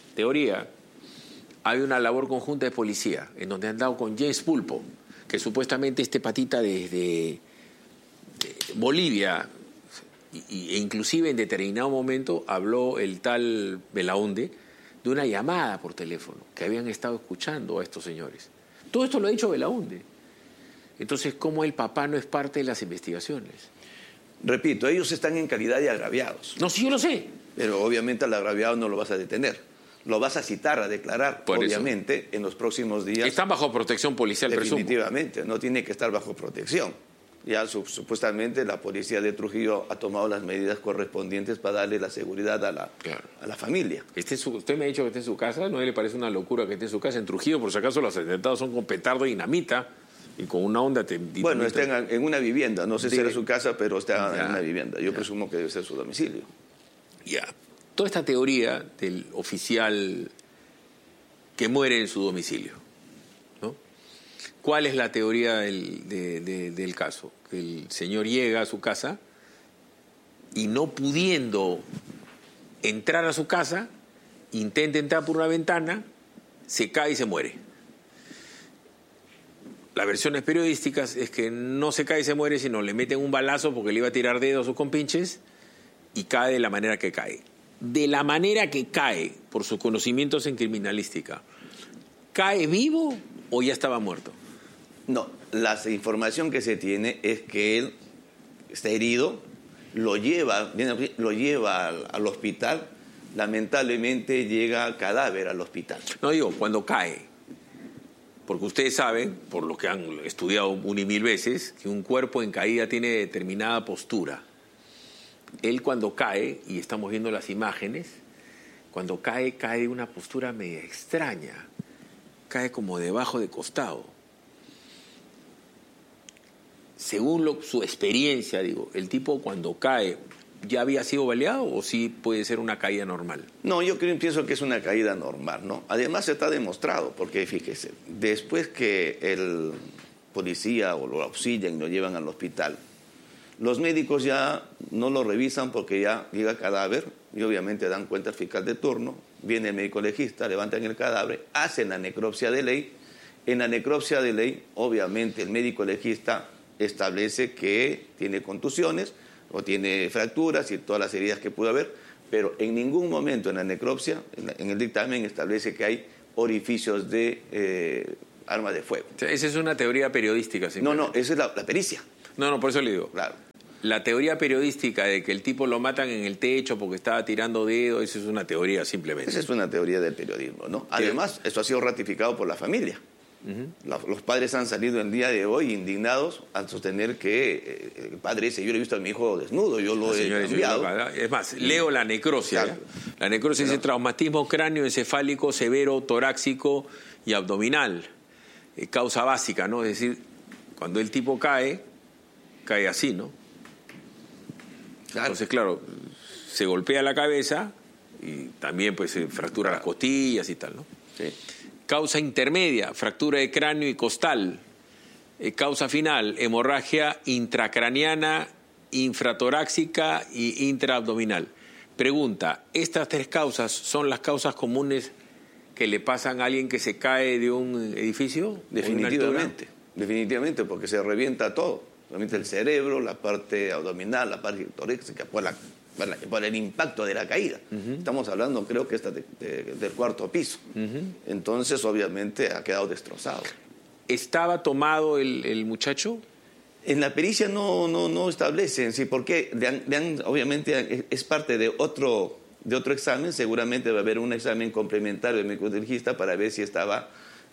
hay una labor conjunta de policía en donde han dado con James Pulpo, que supuestamente este patita desde Bolivia, e inclusive en determinado momento habló el tal Belaunde de una llamada por teléfono que habían estado escuchando a estos señores. Todo esto lo ha dicho Belaunde. Entonces, ¿cómo el papá no es parte de las investigaciones? Repito, ellos están en calidad de agraviados. No, sí, yo lo sé. Pero obviamente al agraviado no lo vas a detener. Lo vas a citar, a declarar, por obviamente, eso. En los próximos días. Están bajo protección policial, presumo. Definitivamente, no tiene que estar bajo protección. Ya supuestamente la policía de Trujillo ha tomado las medidas correspondientes para darle la seguridad a la familia. Usted me ha dicho que está en su casa, ¿no le parece una locura que esté en su casa? En Trujillo, por si acaso, los atentados son con petardo y dinamita y con una onda... Bueno, está en una vivienda, no sé si era su casa, pero está en una vivienda. Yo presumo que debe ser su domicilio. Ya. Toda esta teoría del oficial que muere en su domicilio, ¿no? ¿Cuál es la teoría del caso? Que el señor llega a su casa y no pudiendo entrar a su casa, intenta entrar por una ventana, se cae y se muere. Las versiones periodísticas es que no se cae y se muere, sino le meten un balazo porque le iba a tirar dedos a sus compinches y cae de la manera que cae. De la manera que cae, por sus conocimientos en criminalística, ¿cae vivo o ya estaba muerto? No, la información que se tiene es que él está herido, lo lleva al hospital, lamentablemente llega cadáver al hospital. No digo, cuando cae, porque ustedes saben, por lo que han estudiado una y mil veces, que un cuerpo en caída tiene determinada postura. Él cuando cae, y estamos viendo las imágenes, cuando cae de una postura media extraña, cae como debajo de costado. Según su experiencia, digo, el tipo cuando cae, ¿ya había sido baleado o sí puede ser una caída normal? No, yo pienso que es una caída normal, ¿no? Además está demostrado, porque fíjese, después que el policía o lo auxilian y lo llevan al hospital, los médicos ya no lo revisan porque ya llega cadáver y obviamente dan cuenta al fiscal de turno, viene el médico legista, levantan el cadáver, hacen la necropsia de ley. En la necropsia de ley, obviamente el médico legista establece que tiene contusiones o tiene fracturas y todas las heridas que pudo haber, pero en ningún momento en la necropsia, en el dictamen, establece que hay orificios de armas de fuego. O sea, esa es una teoría periodística. No, esa es la pericia. No, por eso le digo. Claro. La teoría periodística de que el tipo lo matan en el techo porque estaba tirando dedos, eso es una teoría simplemente. Esa es una teoría del periodismo, ¿no? Además, eso ha sido ratificado por la familia. Los padres han salido el día de hoy indignados al sostener que el padre dice, yo le he visto a mi hijo desnudo, yo lo he cambiado. Es más, leo la necrosia. Claro. La necrosia dice traumatismo cráneoencefálico severo, torácico y abdominal. Causa básica, ¿no? Es decir, cuando el tipo cae así, ¿no? Claro. Entonces, claro, se golpea la cabeza y también pues se fractura las costillas y tal, ¿no? Sí. Causa intermedia, fractura de cráneo y costal. Causa final, hemorragia intracraniana, infratorácica y intraabdominal. Pregunta, ¿estas tres causas son las causas comunes que le pasan a alguien que se cae de un edificio? Definitivamente, porque se revienta todo. Realmente el cerebro, la parte abdominal, la parte torácica, por el impacto de la caída. Estamos hablando, creo que esta del cuarto piso. Entonces, obviamente, ha quedado destrozado. ¿Estaba tomado el muchacho? En la pericia no establecen, sí, porque obviamente es parte de otro examen. Seguramente va a haber un examen complementario del médico legista para ver si estaba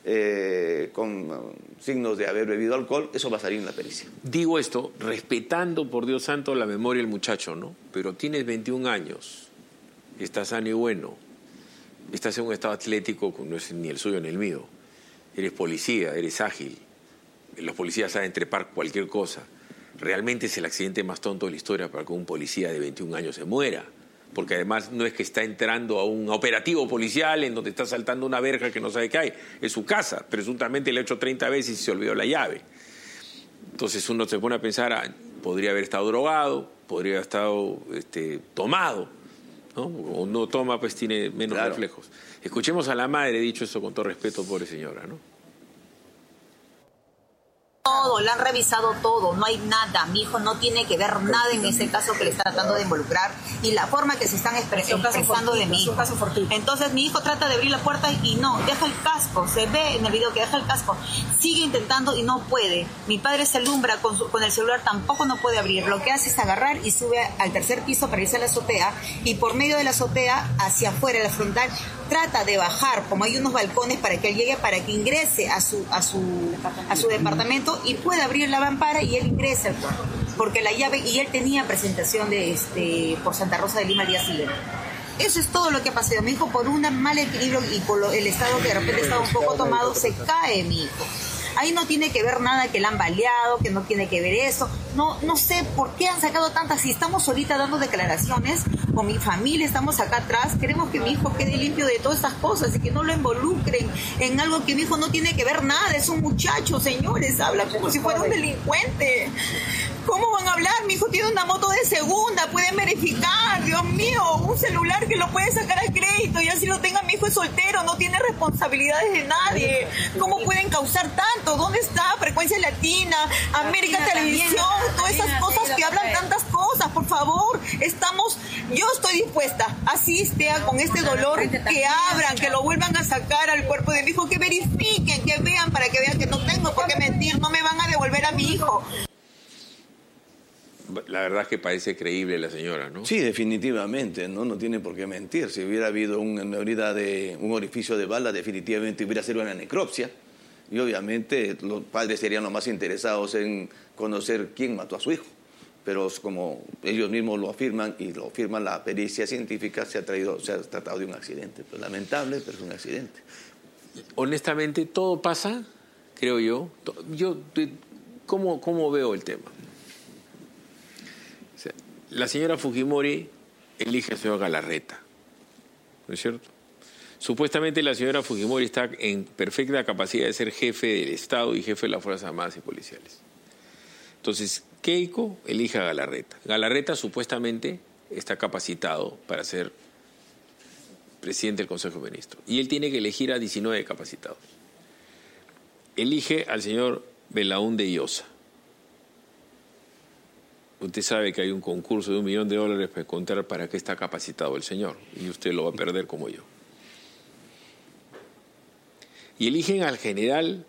con signos de haber bebido alcohol. Eso va a salir en la pericia. Digo esto respetando, por Dios santo, la memoria del muchacho, ¿no? Pero tienes 21 años, estás sano y bueno, estás en un estado atlético que no es ni el suyo ni el mío, eres policía, eres ágil, los policías saben trepar cualquier cosa. Realmente es el accidente más tonto de la historia para que un policía de 21 años se muera. Porque además no es que está entrando a un operativo policial en donde está saltando una verja que no sabe qué hay. Es su casa. Presuntamente le ha hecho 30 veces y se olvidó la llave. Entonces uno se pone a pensar, podría haber estado drogado, podría haber estado tomado, ¿no? O no toma, pues tiene menos reflejos. Escuchemos a la madre, dicho eso con todo respeto, pobre señora, ¿no? Todo, le han revisado todo, no hay nada. Mi hijo no tiene que ver nada en ese caso que le está tratando de involucrar y la forma que se están expresando de mi hijo. Entonces mi hijo trata de abrir la puerta y no, deja el casco, se ve en el video que deja el casco, sigue intentando y no puede. Mi padre se alumbra con el celular, tampoco no puede abrir. Lo que hace es agarrar y sube al tercer piso para irse a la azotea y por medio de la azotea hacia afuera, la frontal, trata de bajar, como hay unos balcones para que él llegue, para que ingrese a su departamento y puede abrir la mampara y él ingresa al cuarto, porque la llave, y él tenía presentación por Santa Rosa de Lima al día siguiente. Eso es todo lo que ha pasado. Mi hijo, por un mal equilibrio y por el estado que de repente estaba un poco tomado, se cae mi hijo. Ahí no tiene que ver nada que la han baleado, que no tiene que ver eso. No sé por qué han sacado tantas. Si estamos ahorita dando declaraciones con mi familia, estamos acá atrás, queremos que mi hijo quede limpio de todas estas cosas y que no lo involucren en algo que mi hijo no tiene que ver nada. Es un muchacho, señores, habla como si fuera un delincuente. ¿Cómo van a hablar? Mi hijo tiene una moto de segunda, pueden verificar, Dios mío, un celular que lo puede sacar a crédito y así lo tenga. Mi hijo es soltero, no tiene responsabilidades de nadie. ¿Cómo pueden causar tanto? ¿Dónde está Frecuencia Latina, América Televisión, todas esas cosas que hablan tantas cosas? Por favor, yo estoy dispuesta, así esté con este dolor, que abran, que lo vuelvan a sacar al cuerpo de mi hijo, que verifiquen, que vean, para que vean que no tengo por qué mentir, no me van a devolver a mi hijo. La verdad es que parece creíble la señora, ¿no? Sí, definitivamente, no tiene por qué mentir. Si hubiera habido una herida de un orificio de bala, definitivamente hubiera sido una necropsia. Y obviamente los padres serían los más interesados en conocer quién mató a su hijo. pero como ellos mismos lo afirman y lo afirma la pericia científica, se ha tratado de un accidente. Pues, lamentable, pero es un accidente. Honestamente, todo pasa, creo yo. ¿Cómo veo el tema? O sea, la señora Fujimori elige al señor Galarreta, ¿no es cierto? Supuestamente la señora Fujimori está en perfecta capacidad de ser jefe del Estado y jefe de las Fuerzas Armadas y Policiales. Entonces, Keiko elige a Galarreta. Galarreta supuestamente está capacitado para ser presidente del Consejo de Ministros. Y él tiene que elegir a 19 capacitados. Elige al señor Belaúnde Llosa. Usted sabe que hay un concurso de $1 millón para encontrar para qué está capacitado el señor. Y usted lo va a perder como yo. Y eligen al general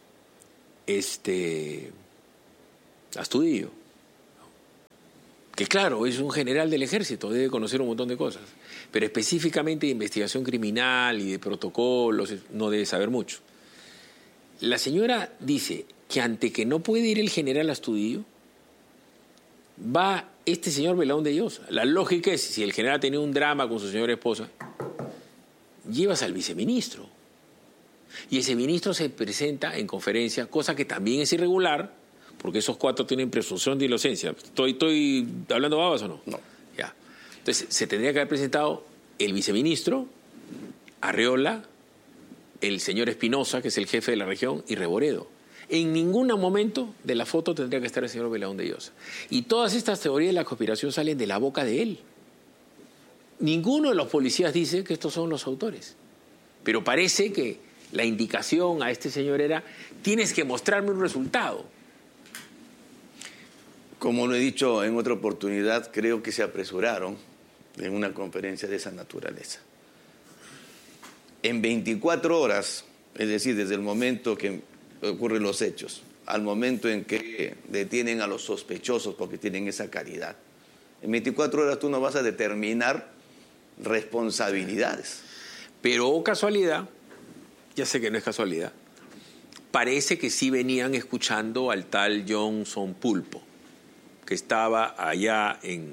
Astudillo, que claro, es un general del ejército, debe conocer un montón de cosas, pero específicamente de investigación criminal y de protocolos no debe saber mucho. La señora dice que ante que no puede ir el general Astudillo, va este señor Belaúnde Llosa. La lógica es, si el general tenía un drama con su señora esposa, llevas al viceministro. Y ese ministro se presenta en conferencia, cosa que también es irregular, porque esos 4 tienen presunción de inocencia. ¿Estoy hablando babas o no? No. Ya. Entonces, se tendría que haber presentado el viceministro, Arriola, el señor Espinosa, que es el jefe de la región, y Reboredo. En ningún momento de la foto tendría que estar el señor Belaúnde Llosa. Y todas estas teorías de la conspiración salen de la boca de él. Ninguno de los policías dice que estos son los autores. Pero parece que la indicación a este señor era: tienes que mostrarme un resultado. Como lo he dicho en otra oportunidad, creo que se apresuraron en una conferencia de esa naturaleza. En 24 horas, es decir, desde el momento que ocurren los hechos, al momento en que detienen a los sospechosos porque tienen esa calidad, en 24 horas tú no vas a determinar responsabilidades. Pero casualidad, ya sé que no es casualidad, parece que sí venían escuchando al tal Johnson Pulpo, que estaba allá en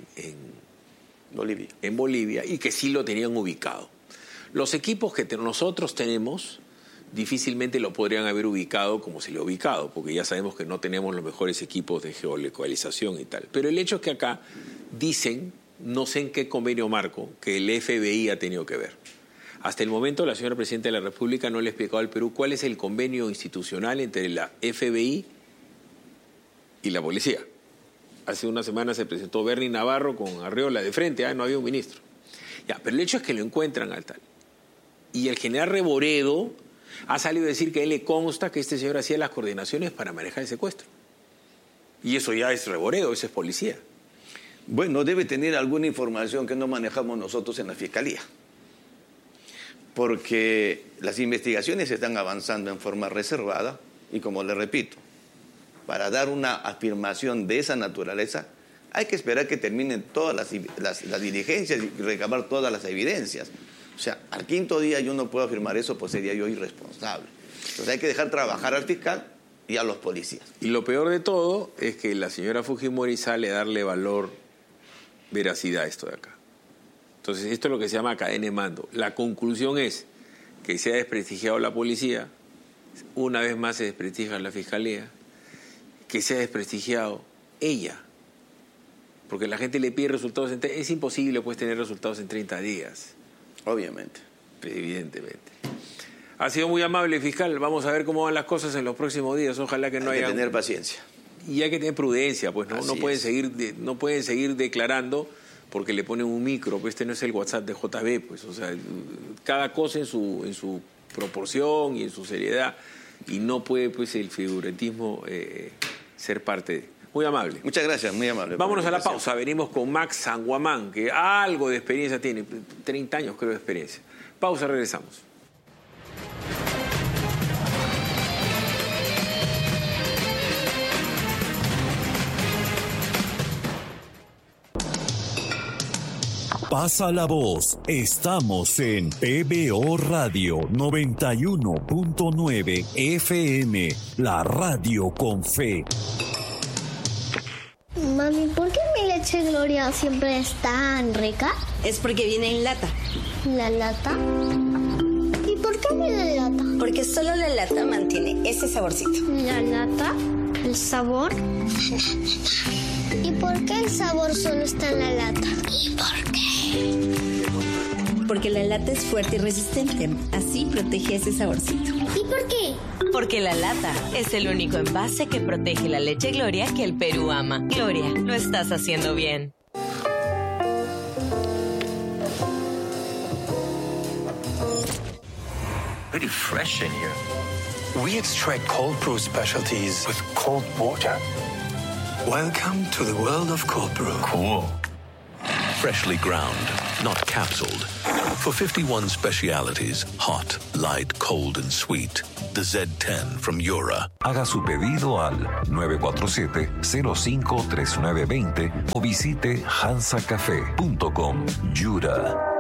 Bolivia y que sí lo tenían ubicado. Los equipos que nosotros tenemos difícilmente lo podrían haber ubicado como se le ha ubicado, porque ya sabemos que no tenemos los mejores equipos de geolocalización y tal. Pero el hecho es que acá dicen, no sé en qué convenio marco, que el FBI ha tenido que ver. Hasta el momento la señora Presidenta de la República no le ha explicado al Perú cuál es el convenio institucional entre la FBI y la policía. Hace una semana se presentó Bernie Navarro con Arriola de frente, no había un ministro. Ya, pero el hecho es que lo encuentran al tal. Y el general Reboredo ha salido a decir que a él le consta que este señor hacía las coordinaciones para manejar el secuestro. Y eso ya es Reboredo, eso es policía. Bueno, debe tener alguna información que no manejamos nosotros en la Fiscalía. Porque las investigaciones están avanzando en forma reservada y, como le repito, para dar una afirmación de esa naturaleza hay que esperar que terminen todas las diligencias y recabar todas las evidencias. O sea, al quinto día yo no puedo afirmar eso, pues sería yo irresponsable. Entonces hay que dejar trabajar al fiscal y a los policías. Y lo peor de todo es que la señora Fujimori sale a darle valor, veracidad a esto de acá. Entonces esto es lo que se llama cadena de mando. La conclusión es que se ha desprestigiado la policía, una vez más se desprestigia la fiscalía, que se ha desprestigiado ella. Porque la gente le pide resultados es imposible pues tener resultados en 30 días. Obviamente. Evidentemente. Ha sido muy amable, fiscal. Vamos a ver cómo van las cosas en los próximos días. Ojalá que no haya... Hay que tener paciencia. Y hay que tener prudencia, pues no pueden seguir declarando porque le ponen un micro. Pues este no es el WhatsApp de JB, pues. O sea, cada cosa en su proporción y en su seriedad. Y no puede pues el figurantismo ser parte de... Muy amable. Muchas gracias, muy amable. Vámonos a la pausa. Venimos con Max Sanguamán, que algo de experiencia tiene, 30 años creo de experiencia. Pausa, regresamos. Pasa la voz. Estamos en PBO Radio 91.9 FM, la radio con fe. Mami, ¿por qué mi leche Gloria siempre es tan rica? Es porque viene en lata. ¿La lata? ¿Y por qué viene en lata? Porque solo la lata mantiene ese saborcito. ¿La lata? ¿El sabor? ¿Y por qué el sabor solo está en la lata? ¿Y por qué? Porque la lata es fuerte y resistente. Así protege ese saborcito. ¿Y por qué? Porque la lata es el único envase que protege la leche Gloria que el Perú ama. Gloria, lo estás haciendo bien. Very fresh in here. We extract cold brew specialties with cold water. Welcome to the world of cold brew. Cool. Freshly ground, not capsuled. For 51 specialities, hot, light, cold and sweet. The Z10 from Yura. Haga su pedido al 947-053920 o visite hansacafé.com. Yura.